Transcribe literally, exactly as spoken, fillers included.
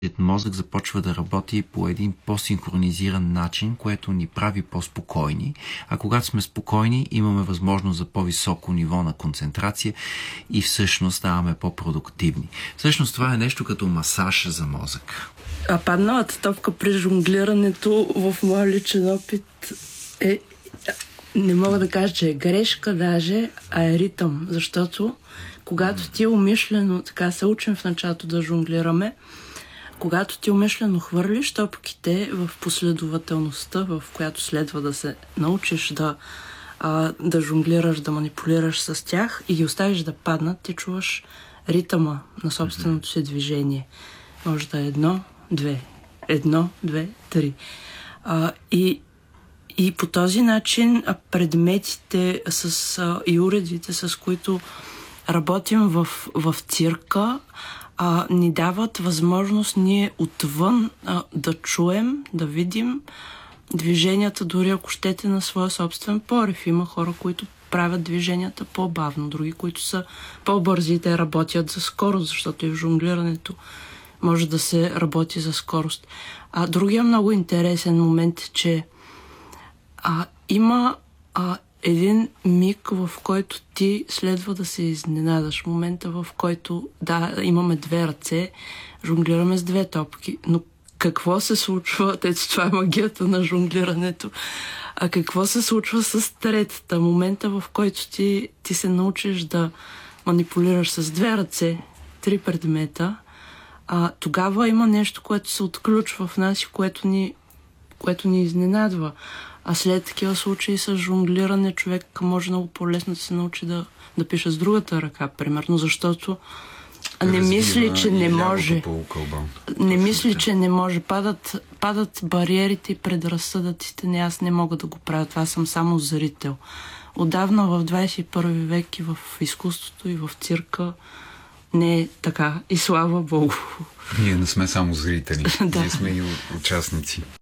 мозък започва да работи по един по-синхронизиран начин, което ни прави по-спокойни. А когато сме спокойни, имаме възможност за по-високо ниво на концентрация и всъщност ставаме по-продуктивни. Всъщност това е нещо като масаж за мозък. А падналата топка при жонглирането в моя личен опит е, не мога да кажа, че е грешка даже, а е ритъм. Защото когато ти умишлено, така се учим в началото да жонглираме, когато ти умишлено хвърлиш топките в последователността, в която следва да се научиш да, а, да жонглираш, да манипулираш с тях и ги оставиш да паднат, ти чуваш ритъма на собственото си движение. Може да е едно, две, едно, две, три. А, и, и по този начин предметите с, а, и уредите, с които работим в, в цирка, а, ни дават възможност ние отвън а, да чуем, да видим движенията, дори ако щете, на своя собствен порив. Има хора, които правят движенията по-бавно, други, които са по-бързи и те работят за скорост, защото и в жонглирането може да се работи за скорост. А другия много интересен момент е, че а, има а, един миг, в който ти следва да се изненадаш. Момента, в който, да, имаме две ръце, жонглираме с две топки, но какво се случва? Ето, това е магията на жонглирането. А какво се случва с третата? Момента, в който ти, ти се научиш да манипулираш с две ръце, три предмета, а, тогава има нещо, което се отключва в нас и което ни, което ни изненадва. А след такива случаи с жонглиране човек може много по-лесно да се научи да, да пише с другата ръка, примерно, защото не мисли, че не може. Не мисли, че не може. Падат, падат бариерите и предразсъдъците. Не, аз не мога да го правя. Това съм само зрител. Отдавна в двадесет и първи век и в изкуството, и в цирка не е така. И слава Богу. Ние не сме само зрители. Ние сме и участници.